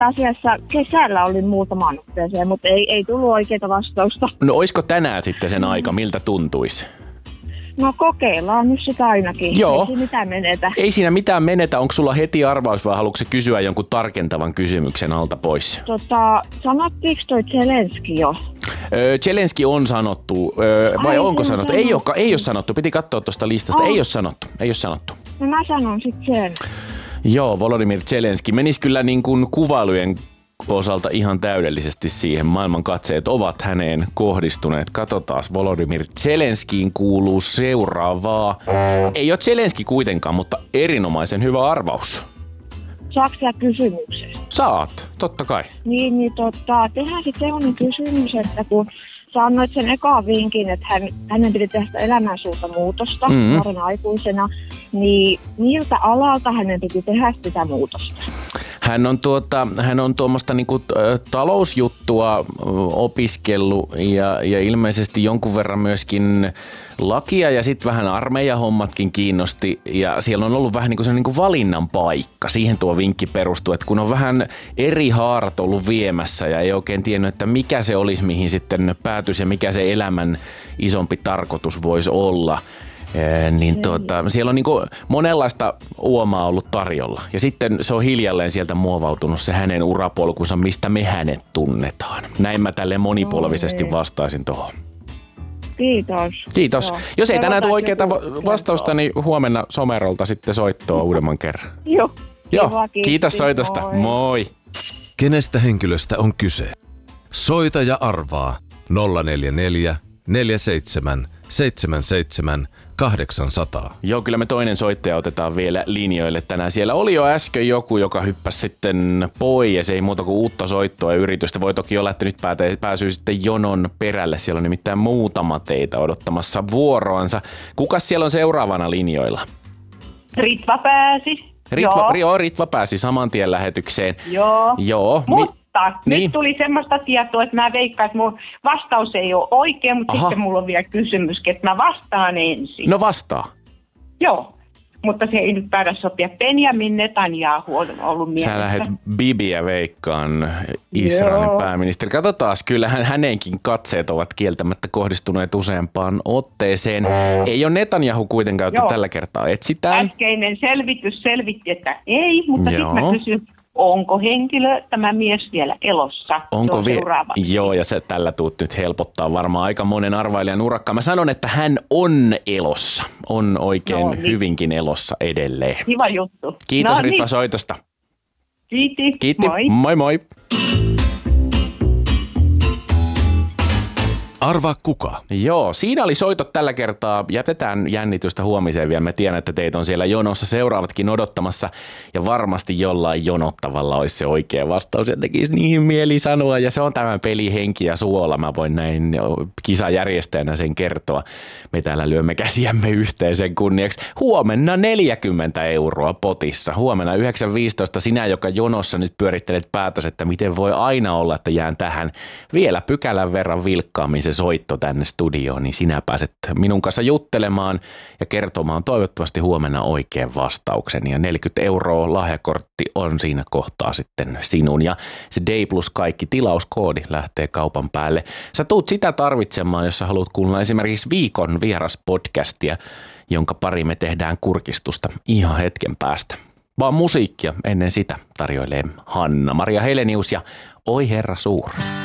Asiassa kesällä oli muutaman otteeseen, mutta ei tullut oikeaa vastausta. No oisko tänään sitten sen aika, miltä tuntuisi? No kokeillaan nyt sitä ainakin. Joo. Ei siinä mitään menetä. Ei siinä mitään menetä. Onko sulla heti arvaus vai haluatko kysyä jonkun tarkentavan kysymyksen alta pois? Sanottiinko toi Zelenski jo? Zelenski on sanottu, vai onko sanottu? Ei ole sanottu. Piti katsoa tuosta listasta. Ei ole sanottu. No mä sanon sitten sen. Joo, Volodymyr Zelenski menisi kyllä niin kuin kuvailujen osalta ihan täydellisesti siihen. Maailman katseet ovat häneen kohdistuneet. Katsotaan, Volodymyr Zelenskiin kuuluu seuraavaa. Ei ole Zelenski kuitenkaan, mutta erinomaisen hyvä arvaus. Saatko sä kysymyksen? Saat, totta kai. Tehdään sitten sellainen kysymys, että kun sä annoit sen ekaan vinkin, että hänen piti tehdä elämän suurta muutosta nuorena aikuisena, niin miltä alalta hänen piti tehdä sitä muutosta? Hän on tuommoista niinku talousjuttua opiskellut ja ilmeisesti jonkun verran myöskin lakia ja sitten vähän armeijahommatkin kiinnosti ja siellä on ollut vähän niinku valinnan paikka. Siihen tuo vinkki perustuu, että kun on vähän eri haarat ollut viemässä ja ei oikein tiennyt, että mikä se olisi, mihin sitten päätyisi ja mikä se elämän isompi tarkoitus voisi olla. Siellä on niinku monenlaista uomaa ollut tarjolla. Ja sitten se on hiljalleen sieltä muovautunut se hänen urapolkunsa, mistä me hänet tunnetaan. Näin mä tälleen monipolvisesti vastaisin tuohon. Kiitos. Jos ei tänään tule oikeaa vastausta, niin huomenna Somerolta sitten soittoa uudemman kerran. Joo. Kiitos soitosta. Moi. Kenestä henkilöstä on kyse? Soita ja arvaa 044 47 77 800. Joo, kyllä me toinen soittaja otetaan vielä linjoille tänään. Siellä oli jo äsken joku, joka hyppäsi sitten pois. Ei muuta kuin uutta soittoa ja yritystä. Voi toki olla, että nyt pääsyy sitten jonon perälle. Siellä on nimittäin muutama teitä odottamassa vuoroansa. Kukas siellä on seuraavana linjoilla? Ritva pääsi. Ritva pääsi saman tien lähetykseen. Joo. Mutta nyt tuli semmoista tietoa, että mä veikkaan, että mun vastaus ei ole oikein, mutta sitten mulla on vielä kysymys, että mä vastaan ensin. No vastaa. Joo, mutta se ei nyt päädä sopia. Benjamin Netanyahu on ollut mielessä. Sä lähdet Bibiä veikkaan, Israelin pääministeri. Katsotaan, kyllähän hänenkin katseet ovat kieltämättä kohdistuneet useampaan otteeseen. Ei ole Netanyahu kuitenkaan, jota tällä kertaa etsitään. Äskeinen selvitys selvitti, että ei, mutta sitten mä kysyn, onko henkilö, tämä mies vielä elossa? Onko Joo, ja se tällä tuut nyt helpottaa varmaan aika monen arvailijan urakkaa. Mä sanon, että hän on elossa. On oikein hyvinkin elossa edelleen. Kiva juttu. Kiitos Ritva soitosta. Kiitti. Moi. Arvaa kuka? Joo, siinä oli soitot tällä kertaa. Jätetään jännitystä huomiseen vielä. Mä tiedän, että teitä on siellä jonossa seuraavatkin odottamassa. Ja varmasti jollain jonottavalla olisi se oikea vastaus. Ja tekisi niin mieli sanoa. Ja se on tämän pelihenki ja suola. Mä voin näin kisajärjestäjänä sen kertoa. Me täällä lyömme käsiämme yhteen sen kunniaksi. Huomenna 40 € potissa. Huomenna 9.15 sinä, joka jonossa nyt pyörittelet päätös, että miten voi aina olla, että jään tähän vielä pykälän verran vilkkaammin se soitto tänne studioon, niin sinä pääset minun kanssa juttelemaan ja kertomaan toivottavasti huomenna oikean vastauksen. Ja 40 € lahjakortti on siinä kohtaa sitten sinun. Ja se Day Plus kaikki tilauskoodi lähtee kaupan päälle. Sä tuut sitä tarvitsemaan, jos sä haluat kuulla esimerkiksi viikon vieraspodcastia, jonka pari me tehdään kurkistusta ihan hetken päästä. Vaan musiikkia ennen sitä tarjoilee Hanna-Maria Helenius ja Oi Herra Suur.